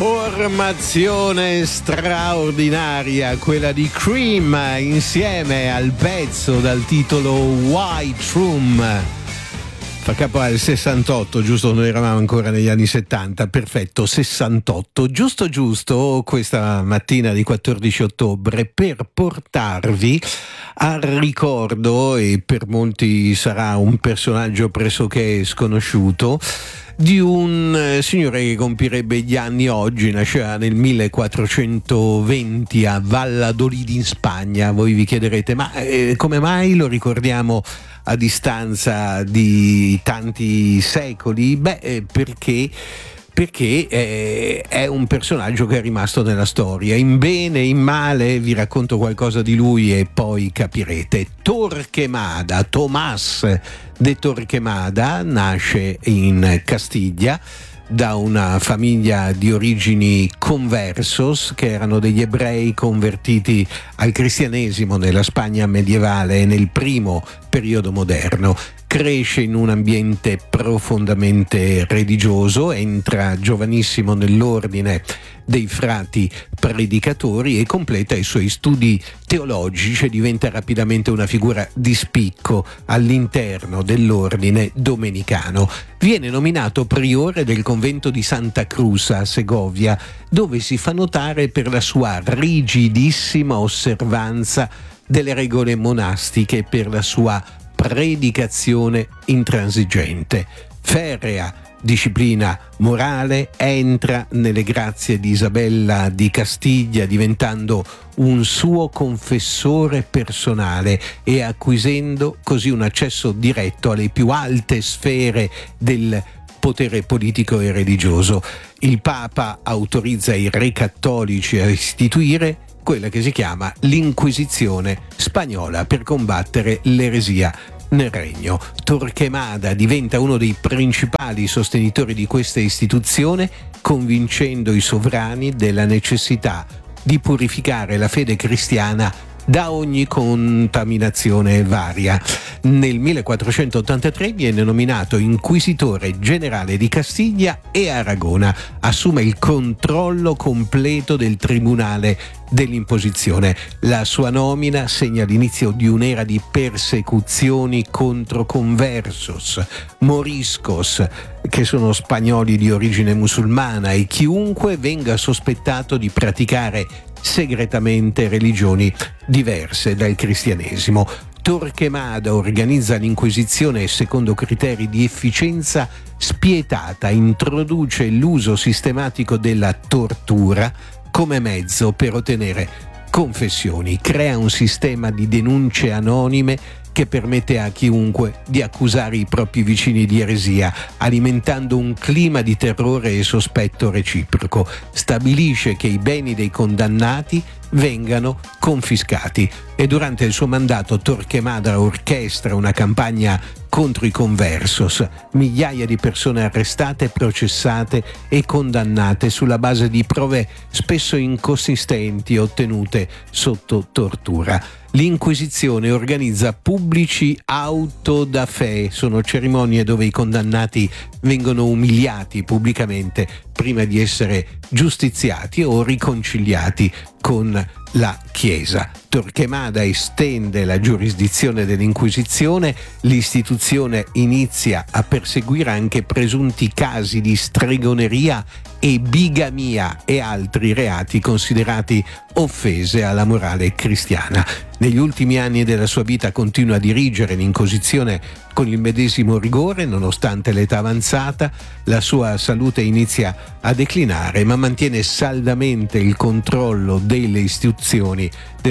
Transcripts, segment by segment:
Formazione straordinaria, quella di Cream, insieme al pezzo dal titolo White Room. Fa capo al 68, giusto? Noi eravamo ancora negli anni 70, perfetto, 68, giusto questa mattina di 14 ottobre per portarvi al ricordo, e per molti sarà un personaggio pressoché sconosciuto, di un signore che compirebbe gli anni oggi. Nasceva nel 1420 a Valladolid in Spagna. Voi vi chiederete, ma come mai lo ricordiamo a distanza di tanti secoli? Perché è un personaggio che è rimasto nella storia, in bene e in male. Vi racconto qualcosa di lui e poi capirete. Torquemada, Tomás de Torquemada, nasce in Castiglia da una famiglia di origini conversos, che erano degli ebrei convertiti al cristianesimo nella Spagna medievale e nel primo periodo moderno. Cresce in un ambiente profondamente religioso, entra giovanissimo nell'ordine dei frati predicatori e completa i suoi studi teologici e diventa rapidamente una figura di spicco all'interno dell'ordine domenicano. Viene nominato priore del convento di Santa Cruz a Segovia, dove si fa notare per la sua rigidissima osservanza delle regole monastiche e per la sua predicazione intransigente. Ferrea disciplina morale, entra nelle grazie di Isabella di Castiglia, diventando un suo confessore personale e acquisendo così un accesso diretto alle più alte sfere del potere politico e religioso. Il Papa autorizza i re cattolici a istituire quella che si chiama l'Inquisizione spagnola per combattere l'eresia nel regno. Torquemada diventa uno dei principali sostenitori di questa istituzione, convincendo i sovrani della necessità di purificare la fede cristiana da ogni contaminazione varia. Nel 1483 viene nominato inquisitore generale di Castiglia e Aragona, assume il controllo completo del tribunale dell'imposizione. La sua nomina segna l'inizio di un'era di persecuzioni contro conversos, moriscos, che sono spagnoli di origine musulmana, e chiunque venga sospettato di praticare segretamente religioni diverse dal cristianesimo. Torquemada organizza l'Inquisizione secondo criteri di efficienza spietata, introduce l'uso sistematico della tortura come mezzo per ottenere confessioni, crea un sistema di denunce anonime che permette a chiunque di accusare i propri vicini di eresia, alimentando un clima di terrore e sospetto reciproco. Stabilisce che i beni dei condannati vengano confiscati e durante il suo mandato Torquemada orchestra una campagna contro i conversos, migliaia di persone arrestate, processate e condannate sulla base di prove spesso inconsistenti ottenute sotto tortura. L'Inquisizione organizza pubblici auto da fe, sono cerimonie dove i condannati vengono umiliati pubblicamente prima di essere giustiziati o riconciliati con la Chiesa. Torquemada estende la giurisdizione dell'Inquisizione, l'istituzione inizia a perseguire anche presunti casi di stregoneria e bigamia e altri reati considerati offese alla morale cristiana. Negli ultimi anni della sua vita continua a dirigere l'Inquisizione con il medesimo rigore, nonostante l'età avanzata. La sua salute inizia a declinare, ma mantiene saldamente il controllo delle istituzioni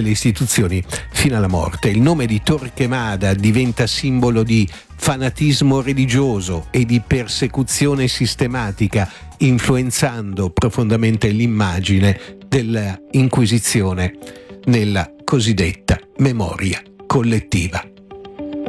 fino alla morte. Il nome di Torquemada diventa simbolo di fanatismo religioso e di persecuzione sistematica, influenzando profondamente l'immagine dell'Inquisizione nella cosiddetta memoria collettiva.